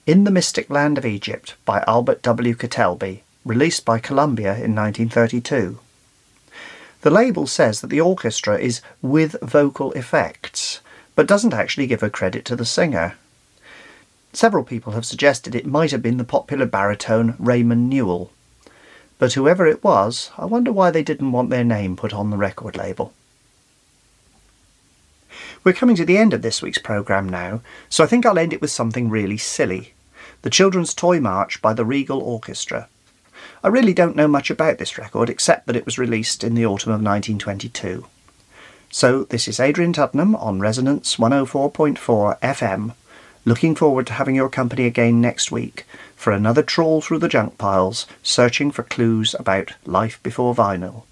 In the Mystic Land of Egypt by Albert W. Kettelby, released by Columbia in 1932. The label says that the orchestra is with vocal effects, but doesn't actually give a credit to the singer. Several people have suggested it might have been the popular baritone Raymond Newell. But whoever it was, I wonder why they didn't want their name put on the record label. We're coming to the end of this week's programme now, so I think I'll end it with something really silly. The Children's Toy March by the Regal Orchestra. I really don't know much about this record except that it was released in the autumn of 1922. So this is Adrian Tuddenham on Resonance 104.4 FM, looking forward to having your company again next week for another trawl through the junk piles, searching for clues about life before vinyl.